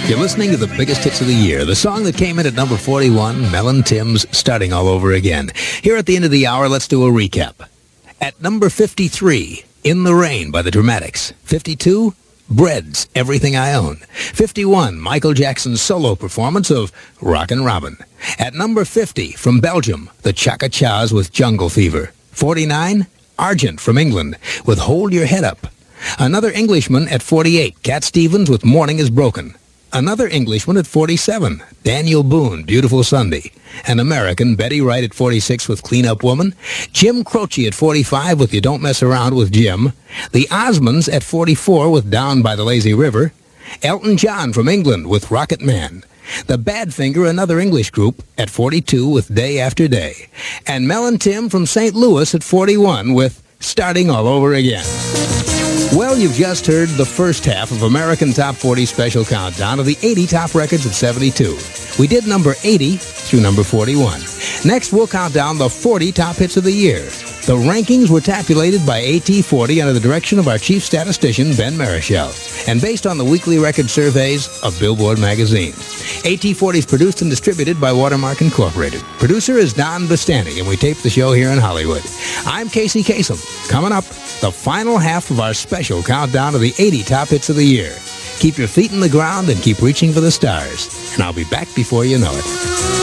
You're listening to the biggest hits of the year. The song that came in at number 41, Mel and Tim's Starting All Over Again. Here at the end of the hour, let's do a recap. At number 53, In the Rain by the Dramatics. 52, Bread's Everything I Own. 51, Michael Jackson's solo performance of Rockin' Robin. At number 50, from Belgium, the Chaka-Chas with Jungle Fever. 49, Argent from England with Hold Your Head Up. Another Englishman at 48, Cat Stevens with Morning is Broken. Another Englishman at 47, Daniel Boone, Beautiful Sunday. An American, Betty Wright at 46 with Clean Up Woman. Jim Croce at 45 with You Don't Mess Around with Jim. The Osmonds at 44 with Down by the Lazy River. Elton John from England with Rocket Man. The Badfinger, another English group, at 42 with Day After Day. And Mel and Tim from St. Louis at 41 with Starting All Over Again. Well, you've just heard the first half of American Top 40 Special Countdown of the 80 top records of 72. We did number 80 through number 41. Next, we'll count down the 40 top hits of the year. The rankings were tabulated by AT40 under the direction of our chief statistician, Ben Marichal, and based on the weekly record surveys of Billboard magazine. AT40 is produced and distributed by Watermark Incorporated. Producer is Don Bastani, and we tape the show here in Hollywood. I'm Casey Kasem. Coming up, the final half of our special countdown of the 80 top hits of the year. Keep your feet in the ground and keep reaching for the stars. And I'll be back before you know it.